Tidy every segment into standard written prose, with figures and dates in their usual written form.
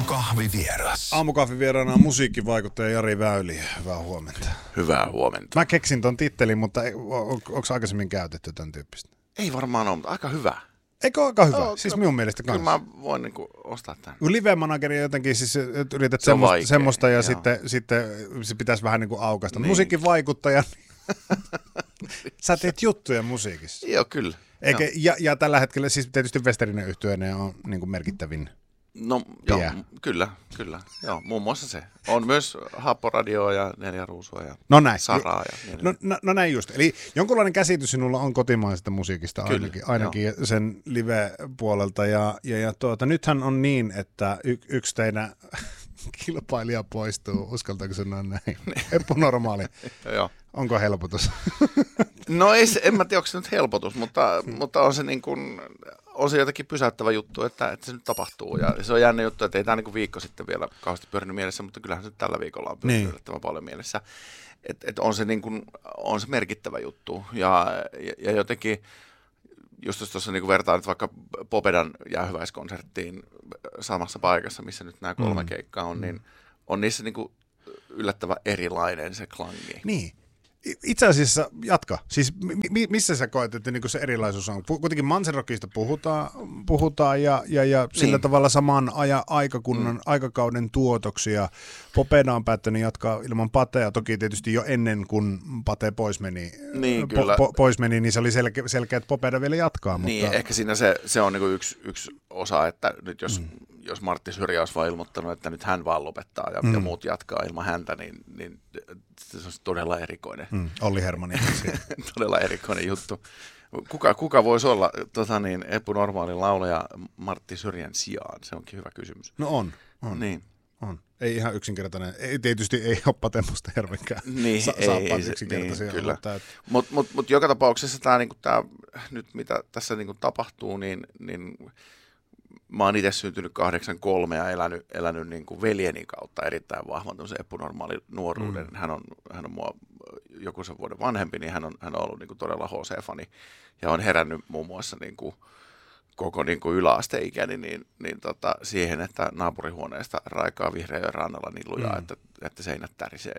Aamukahvivieras. Aamukahvivieraana on musiikkivaikuttaja Jari Väyli. Hyvää huomenta. Hyvää huomenta. Mä keksin ton tittelin, mutta onko aikaisemmin käytetty tämän tyyppistä? Ei varmaan ole, mutta aika hyvä. Eikö aika hyvä? Siis minun mielestä kanssa. Kyllä mä voin ostaa tämän. Live-manageri jotenkin, siis yrität semmoista ja sitten se pitäisi vähän niin kuin aukaista. Niin. Musiikinvaikuttaja, sä teet juttuja musiikissa. Joo, kyllä. Eikä, ja tällä hetkellä siis tietysti Westerinen yhtyeinen on niin kuin merkittävin. No joo, kyllä. Joo, muun muassa se. On myös Happoradioa ja Neljä Ruusua ja Saraa. Ja no näin just. Eli jonkunlainen käsitys sinulla on kotimaisesta musiikista ainakin sen live-puolelta. Ja nythän on niin, että yksi teidän kilpailija poistuu. Uskaltaako sanoa näin? Eppu Normaali. Joo. Onko helpotus? No en mä tiedä, onko se nyt helpotus, mutta on se niin kuin, on se jotenkin pysäyttävä juttu, että se nyt tapahtuu. Ja se on jännä juttu, että ei tämä niin viikko sitten vielä kauheasti pyörinyt mielessä, mutta kyllähän se tällä viikolla on pyörinyt yllättävän paljon mielessä. Että on se niin kuin, on se merkittävä juttu. Ja jotenkin, just jos tuossa niin vertaan nyt vaikka Popedan jäähyväiskonserttiin samassa paikassa, missä nyt nämä 3 keikkaa on, niin on niissä niin kuin uluttavan erilainen se klangi. Niin. Itse asiassa jatka. Siis missä sä koet, että niinku se erilaisuus on? Kuitenkin Manserockista puhutaan ja sillä tavalla saman aikakauden tuotoksia. Popeda on päättänyt jatkaa ilman Patea. Toki tietysti jo ennen kuin Pate pois meni, niin se oli selkeä, että Popeda vielä jatkaa. Niin, mutta ehkä siinä se on niinku yksi osa, että nyt jos Martti Syrjä olisi vaan ilmoittanut, että nyt hän vaan lopettaa ja muut jatkaa ilman häntä, niin se on todella erikoinen. Olli Hermanin. Todella erikoinen juttu. Kuka voisi olla Eppu Normaalin laulaja Martti Syrjän sijaan? Se onkin hyvä kysymys. No on. Niin. On. Ei ihan yksinkertainen. Tietysti ei ole Pate Mustajärvenkään saappaat yksinkertaisia. Niin, kyllä. Mutta joka tapauksessa tämä nyt mitä tässä tapahtuu, niin mä oon itse syntynyt 83 ja elänyt niin kuin veljeni kautta erittäin vahvan tämmöisen Eppu Normaalin nuoruuden. Hän on mua joku sen vuoden vanhempi, niin hän on ollut niin kuin todella HC-fani ja on herännyt muun muassa niin kuin koko niin kuin yläasteikäni siihen, että naapurihuoneesta raikaa Vihreän rannalla niin lujaa, että seinät tärisee.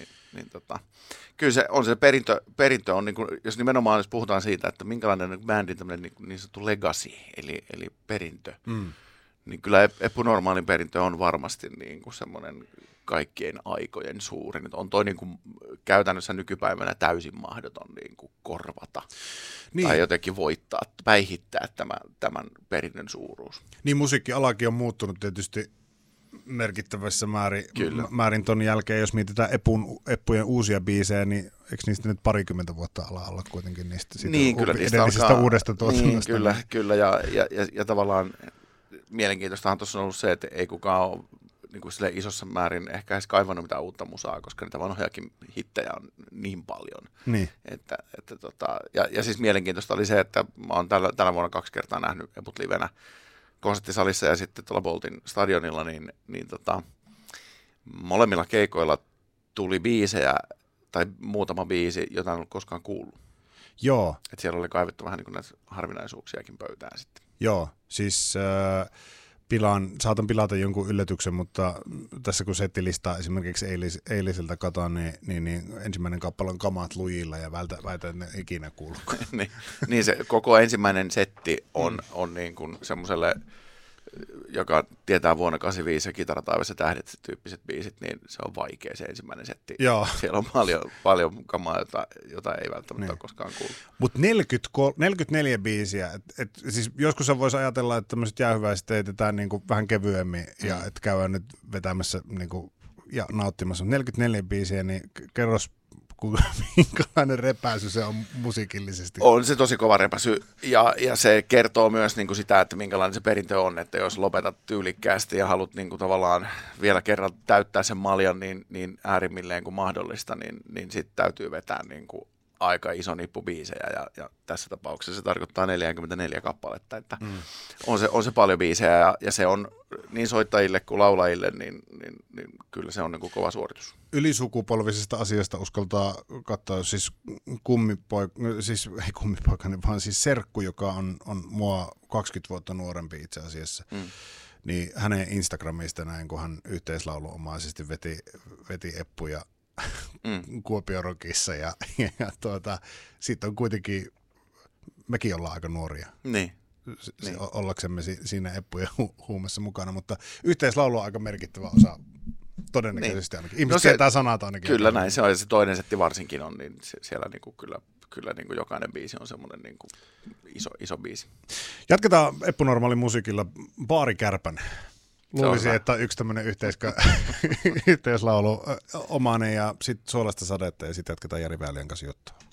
Kyllä se on se perintö on, niin kuin, jos nimenomaan jos puhutaan siitä, että minkälainen bändin tämmöinen niin sanottu legacy, eli perintö, niin kyllä Eppu Normaalin perintö on varmasti niin kuin semmoinen kaikkien aikojen suurin. On toi niin kuin käytännössä nykypäivänä täysin mahdoton niin kuin korvata tai jotenkin voittaa, päihittää tämän perinnön suuruus. Niin musiikkialakin on muuttunut tietysti merkittävässä määrin ton jälkeen, jos mietitään Eppujen uusia biisejä, niin eikö niistä nyt 20 vuotta olla kuitenkin niistä kyllä edellisestä uudesta tuotannosta? Niin, kyllä ja tavallaan mielenkiintoistahan tuossa on ollut se, että ei kukaan ole niin kuin isossa määrin ehkä edes kaivannut mitään uutta musaa, koska niitä vanhojakin hittejä on niin paljon. Niin. Ja siis mielenkiintoista oli se, että mä oon tällä vuonna 2 kertaa nähnyt Eput livenä konserttisalissa ja sitten tuolla Boltin stadionilla, niin molemmilla keikoilla tuli biisejä tai muutama biisi, jota en ollut koskaan kuullut. Joo. Että siellä oli kaivettu vähän niin kuin näitä harvinaisuuksiakin pöytään sitten. Joo, siis saatan pilata jonkun yllätyksen, mutta tässä kun settilistaa esimerkiksi eiliseltä katon, niin ensimmäinen kappale on Kamaat lujilla ja väitän, että ne ikinä kuuluu. niin se koko ensimmäinen setti on niin kuin semmoiselle, joka tietää vuonna 85 ja Kitarataivassa tähdet tyyppiset biisit, niin se on vaikea se ensimmäinen setti. Joo. Siellä on paljon kamaa, jota ei välttämättä ole koskaan kuullut. Mutta 44 biisiä, siis joskus voisi ajatella, että tämmöiset jäähyväiset teitetään niinku vähän kevyemmin ja että käydään nyt vetämässä niinku, ja nauttimassa. 44 biisiä, niin kerros minkälainen repäisy se on musiikillisesti. On se tosi kova repäisy ja se kertoo myös niin kuin sitä, että minkälainen se perintö on, että jos lopetat tyylikkäästi ja haluat niin kuin tavallaan vielä kerran täyttää sen maljan niin äärimmilleen kuin mahdollista, niin sitten täytyy vetää niin kuin aika iso nippu biisejä ja tässä tapauksessa se tarkoittaa 44 kappaletta, että on se paljon biisejä ja se on niin soittajille kuin laulajille, niin kyllä se on niin kuin kova suoritus. Ylisukupolvisesta asiasta uskaltaa katsoa siis ei kummipoikani, vaan siis serkku, joka on mua 20 vuotta nuorempi itse asiassa. niin hänen Instagramista näin, kun hän yhteislauluomaisesti veti eppuja Kuopion Rockissa ja sitten on kuitenkin, mekin ollaan aika nuoria. Niin. Ollaksemme siinä eppujen huumessa mukana, mutta yhteislaulu on aika merkittävä osa todennäköisesti ainakin. Ihmiset tietää sanat ainakin. Kyllä näin se on, ja se toinen setti varsinkin on, niin siellä niinku kyllä niinku jokainen biisi on semmoinen niinku iso biisi. Jatketaan Eppu Normaalin musiikilla Baarikärpän. Luulisin, että yksi tämmöinen yhteislaulu omainen ja sitten Suolasta sadetta ja sitten jatketaan Jari Väylien kanssa juttua.